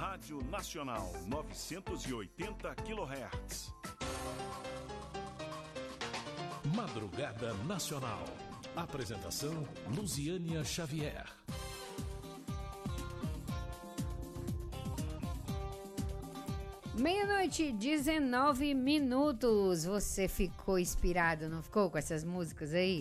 Rádio Nacional 980 kHz. Madrugada Nacional. Apresentação Luziânia Xavier. Meia-noite, 19 minutos. Você ficou inspirado, não ficou, com essas músicas aí?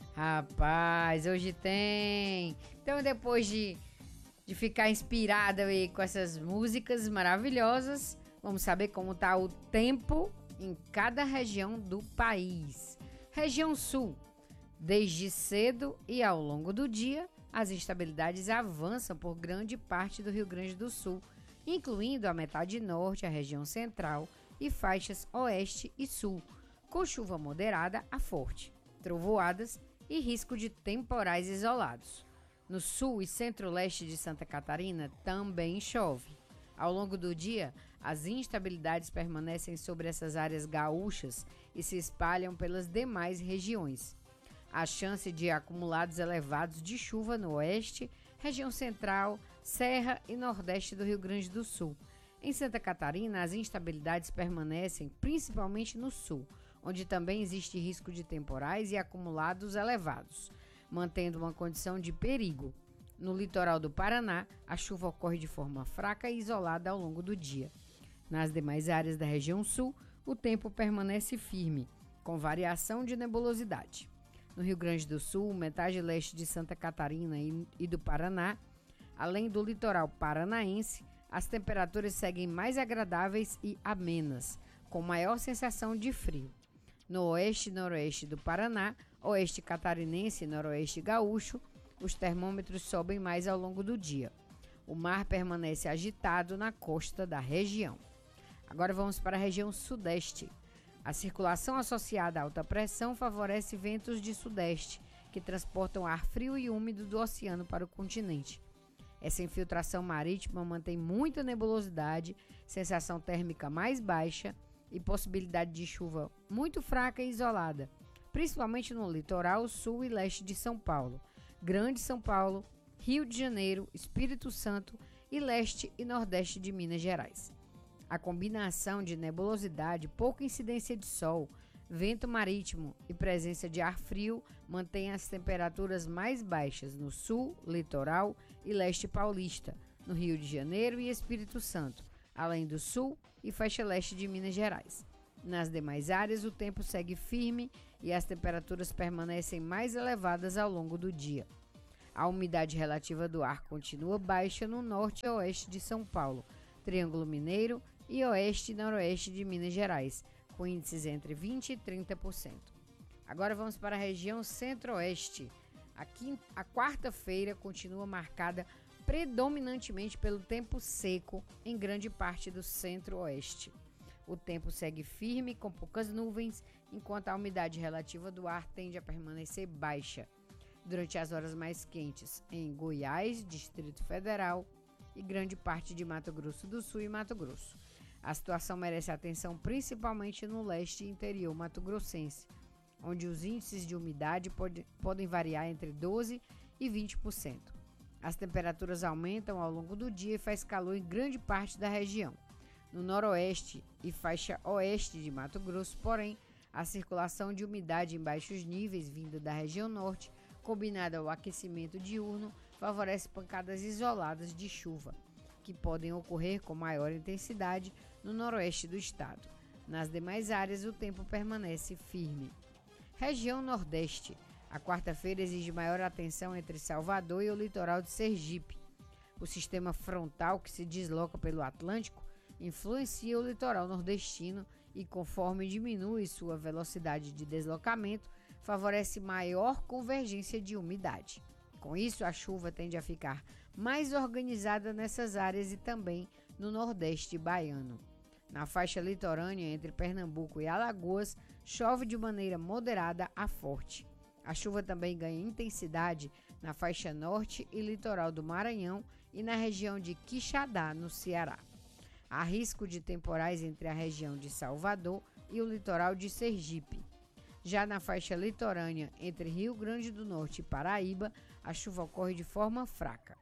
Rapaz, hoje tem. Então, depois de ficar inspirado aí com essas músicas maravilhosas, vamos saber como tá o tempo em cada região do país. Região Sul. Desde cedo e ao longo do dia, as instabilidades avançam por grande parte do Rio Grande do Sul, incluindo a metade norte, a região central e faixas oeste e sul, com chuva moderada a forte, trovoadas e risco de temporais isolados. No sul e centro-leste de Santa Catarina também chove. Ao longo do dia, as instabilidades permanecem sobre essas áreas gaúchas e se espalham pelas demais regiões. A chance de acumulados elevados de chuva no oeste, região central, serra e nordeste do Rio Grande do Sul. Em Santa Catarina, as instabilidades permanecem principalmente no sul, onde também existe risco de temporais e acumulados elevados, mantendo uma condição de perigo. No litoral do Paraná, a chuva ocorre de forma fraca e isolada ao longo do dia. Nas demais áreas da região sul, o tempo permanece firme, com variação de nebulosidade. No Rio Grande do Sul, metade leste de Santa Catarina e do Paraná, além do litoral paranaense, as temperaturas seguem mais agradáveis e amenas, com maior sensação de frio. No oeste e noroeste do Paraná, oeste catarinense e noroeste gaúcho, os termômetros sobem mais ao longo do dia. O mar permanece agitado na costa da região. Agora vamos para a região sudeste. A circulação associada à alta pressão favorece ventos de sudeste, que transportam ar frio e úmido do oceano para o continente. Essa infiltração marítima mantém muita nebulosidade, sensação térmica mais baixa e possibilidade de chuva muito fraca e isolada, principalmente no litoral sul e leste de São Paulo, Grande São Paulo, Rio de Janeiro, Espírito Santo e leste e nordeste de Minas Gerais. A combinação de nebulosidade, pouca incidência de sol, vento marítimo e presença de ar frio mantém as temperaturas mais baixas no sul, litoral e leste paulista, no Rio de Janeiro e Espírito Santo, além do sul e faixa leste de Minas Gerais. Nas demais áreas, o tempo segue firme e as temperaturas permanecem mais elevadas ao longo do dia. A umidade relativa do ar continua baixa no norte e oeste de São Paulo, Triângulo Mineiro e oeste e noroeste de Minas Gerais, com índices entre 20% e 30%. Agora vamos para a região centro-oeste. Aqui, a quarta-feira continua marcada predominantemente pelo tempo seco em grande parte do centro-oeste. O tempo segue firme, com poucas nuvens, enquanto a umidade relativa do ar tende a permanecer baixa durante as horas mais quentes em Goiás, Distrito Federal e grande parte de Mato Grosso do Sul e Mato Grosso. A situação merece atenção principalmente no leste e interior mato-grossense, onde os índices de umidade podem variar entre 12% e 20%. As temperaturas aumentam ao longo do dia e faz calor em grande parte da região. No noroeste e faixa oeste de Mato Grosso, porém, a circulação de umidade em baixos níveis vinda da região norte, combinada ao aquecimento diurno, favorece pancadas isoladas de chuva, que podem ocorrer com maior intensidade no noroeste do estado. Nas demais áreas, o tempo permanece firme. Região Nordeste. A quarta-feira exige maior atenção entre Salvador e o litoral de Sergipe. O sistema frontal que se desloca pelo Atlântico influencia o litoral nordestino e, conforme diminui sua velocidade de deslocamento, favorece maior convergência de umidade. Com isso, a chuva tende a ficar mais organizada nessas áreas e também no Nordeste baiano. Na faixa litorânea entre Pernambuco e Alagoas, chove de maneira moderada a forte. A chuva também ganha intensidade na faixa norte e litoral do Maranhão e na região de Quixadá, no Ceará. Há risco de temporais entre a região de Salvador e o litoral de Sergipe. Já na faixa litorânea entre Rio Grande do Norte e Paraíba, a chuva ocorre de forma fraca.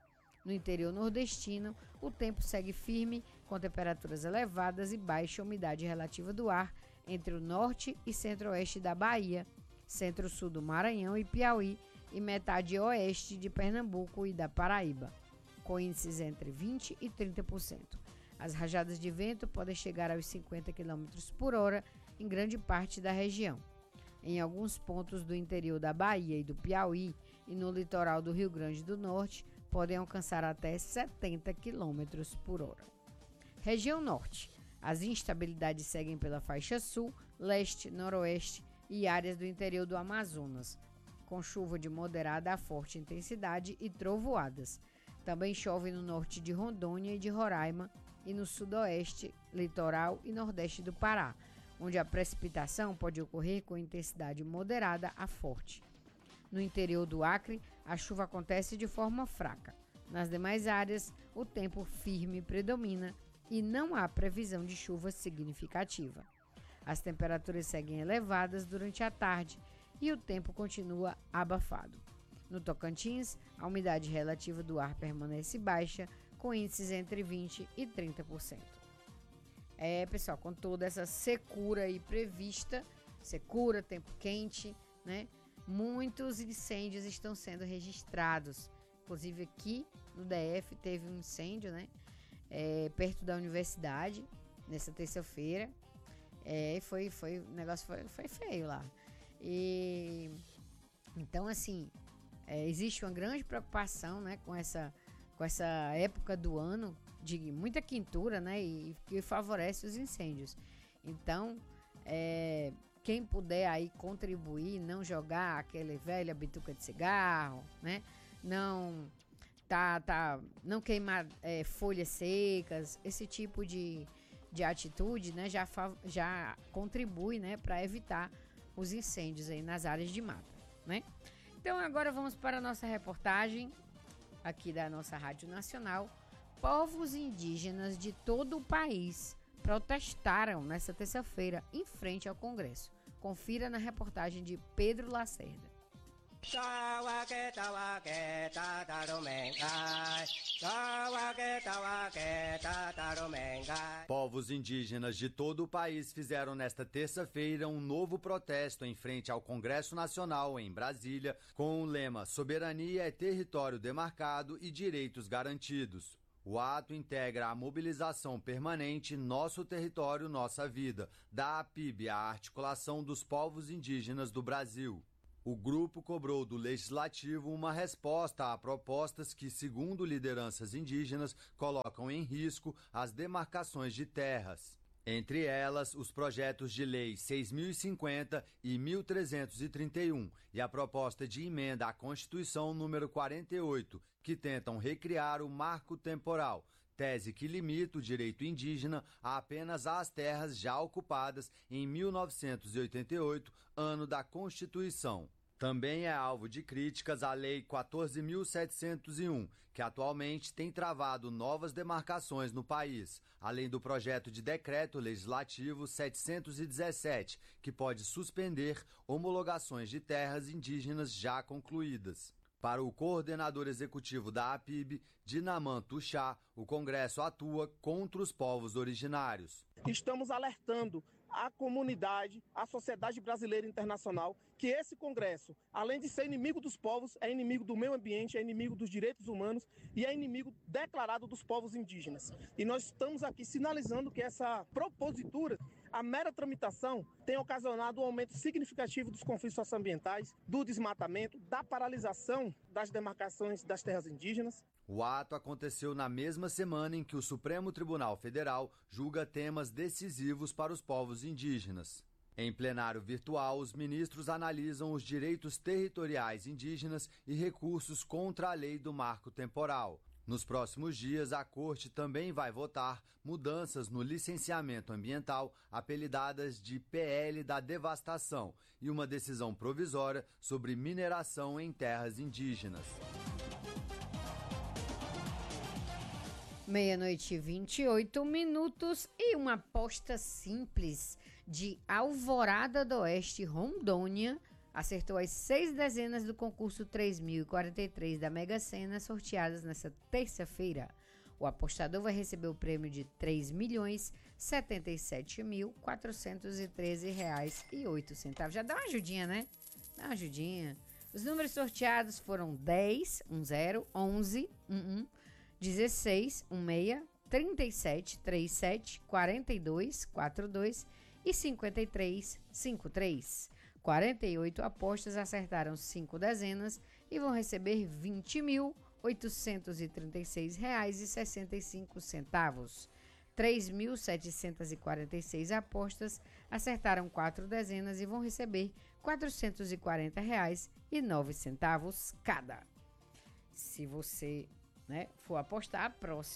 No interior nordestino, o tempo segue firme, com temperaturas elevadas e baixa umidade relativa do ar entre o norte e centro-oeste da Bahia, centro-sul do Maranhão e Piauí e metade oeste de Pernambuco e da Paraíba, com índices entre 20% e 30%. As rajadas de vento podem chegar aos 50 km por hora em grande parte da região. Em alguns pontos do interior da Bahia e do Piauí e no litoral do Rio Grande do Norte, podem alcançar até 70 km por hora. Região Norte. As instabilidades seguem pela faixa sul, leste, noroeste e áreas do interior do Amazonas, com chuva de moderada a forte intensidade e trovoadas. Também chove no norte de Rondônia e de Roraima e no sudoeste, litoral e nordeste do Pará, onde a precipitação pode ocorrer com intensidade moderada a forte. No interior do Acre, a chuva acontece de forma fraca. Nas demais áreas, o tempo firme predomina e não há previsão de chuva significativa. As temperaturas seguem elevadas durante a tarde e o tempo continua abafado. No Tocantins, a umidade relativa do ar permanece baixa, com índices entre 20% e 30%. Pessoal, com toda essa secura aí prevista, secura, tempo quente, né? Muitos incêndios estão sendo registrados. Inclusive aqui no DF teve um incêndio, né? Perto da universidade, nessa terça-feira. O negócio foi feio lá. E então, assim, existe uma grande preocupação, né, com essa época do ano de muita quintura, né, e que favorece os incêndios. Então, quem puder aí contribuir, não jogar aquele velha bituca de cigarro, né, não queimar folhas secas, esse tipo de atitude, né, já contribui, né, para evitar os incêndios aí nas áreas de mata, né? Então agora vamos para a nossa reportagem aqui da nossa Rádio Nacional. Povos indígenas de todo o país protestaram nesta terça-feira em frente ao Congresso. Confira na reportagem de Pedro Lacerda. Povos indígenas de todo o país fizeram nesta terça-feira um novo protesto em frente ao Congresso Nacional em Brasília, com o lema Soberania é território demarcado e direitos garantidos. O ato integra a mobilização permanente Nosso Território, Nossa Vida, da APIB, a Articulação dos Povos Indígenas do Brasil. O grupo cobrou do Legislativo uma resposta a propostas que, segundo lideranças indígenas, colocam em risco as demarcações de terras. Entre elas, os projetos de lei 6.050 e 1.331 e a proposta de emenda à Constituição número 48, que tentam recriar o marco temporal, tese que limita o direito indígena apenas às terras já ocupadas em 1988, ano da Constituição. Também é alvo de críticas a Lei 14.701, que atualmente tem travado novas demarcações no país, além do projeto de decreto legislativo 717, que pode suspender homologações de terras indígenas já concluídas. Para o coordenador executivo da APIB, Dinaman Tuxá, o Congresso atua contra os povos originários. Estamos alertando a comunidade, a sociedade brasileira e internacional, que esse Congresso, além de ser inimigo dos povos, é inimigo do meio ambiente, é inimigo dos direitos humanos e é inimigo declarado dos povos indígenas. E nós estamos aqui sinalizando que essa propositura, a mera tramitação, tem ocasionado um aumento significativo dos conflitos socioambientais, do desmatamento, da paralisação das demarcações das terras indígenas. O ato aconteceu na mesma semana em que o Supremo Tribunal Federal julga temas decisivos para os povos indígenas. Em plenário virtual, os ministros analisam os direitos territoriais indígenas e recursos contra a lei do marco temporal. Nos próximos dias, a Corte também vai votar mudanças no licenciamento ambiental, apelidadas de PL da devastação, e uma decisão provisória sobre mineração em terras indígenas. 00:28 e uma aposta simples de Alvorada do Oeste, Rondônia, acertou as 6 dezenas do concurso 3.043 da Mega Sena, sorteadas nesta terça-feira. O apostador vai receber o prêmio de R$ 3.077.413,08. Já dá uma ajudinha, né? Dá uma ajudinha. Os números sorteados foram 10, 10, 11, 11, 16, 16, 37, 37, 42, 42 e 53, 53. 48 apostas acertaram 5 dezenas e vão receber R$ 20.836,65. 3.746 apostas acertaram 4 dezenas e vão receber R$ 440,09 cada. Se você, for apostar,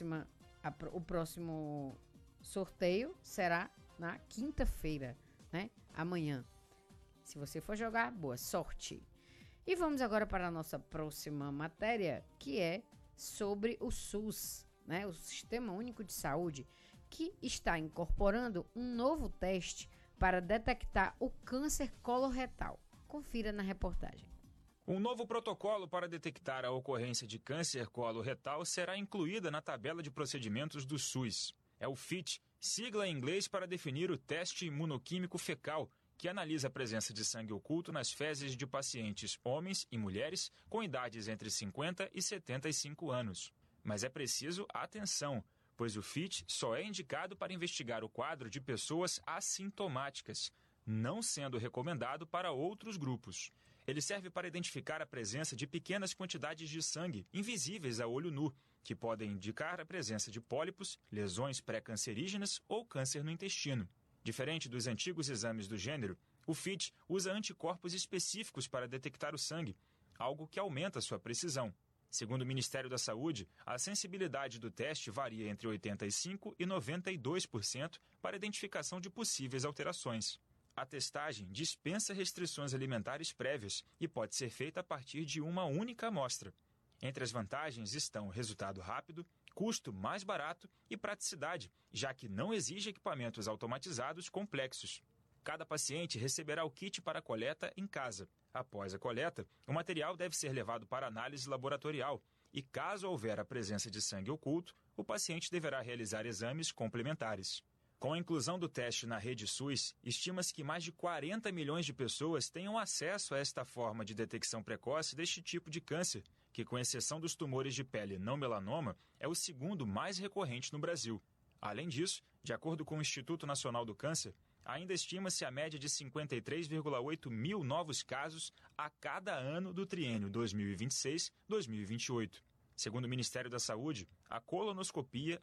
o próximo sorteio será na quinta-feira, amanhã. Se você for jogar, boa sorte. E vamos agora para a nossa próxima matéria, que é sobre o SUS, o Sistema Único de Saúde, que está incorporando um novo teste para detectar o câncer coloretal. Confira na reportagem. Um novo protocolo para detectar a ocorrência de câncer coloretal será incluída na tabela de procedimentos do SUS. É o FIT, sigla em inglês para definir o teste imunoquímico fecal, que analisa a presença de sangue oculto nas fezes de pacientes homens e mulheres com idades entre 50 e 75 anos. Mas é preciso atenção, pois o FIT só é indicado para investigar o quadro de pessoas assintomáticas, não sendo recomendado para outros grupos. Ele serve para identificar a presença de pequenas quantidades de sangue, invisíveis a olho nu, que podem indicar a presença de pólipos, lesões pré-cancerígenas ou câncer no intestino. Diferente dos antigos exames do gênero, o FIT usa anticorpos específicos para detectar o sangue, algo que aumenta sua precisão. Segundo o Ministério da Saúde, a sensibilidade do teste varia entre 85% e 92% para identificação de possíveis alterações. A testagem dispensa restrições alimentares prévias e pode ser feita a partir de uma única amostra. Entre as vantagens estão resultado rápido, custo mais barato e praticidade, já que não exige equipamentos automatizados complexos. Cada paciente receberá o kit para coleta em casa. Após a coleta, o material deve ser levado para análise laboratorial e, caso houver a presença de sangue oculto, o paciente deverá realizar exames complementares. Com a inclusão do teste na rede SUS, estima-se que mais de 40 milhões de pessoas tenham acesso a esta forma de detecção precoce deste tipo de câncer, que, com exceção dos tumores de pele não melanoma, é o segundo mais recorrente no Brasil. Além disso, de acordo com o Instituto Nacional do Câncer, ainda estima-se a média de 53,8 mil novos casos a cada ano do triênio 2026-2028. Segundo o Ministério da Saúde, a colonoscopia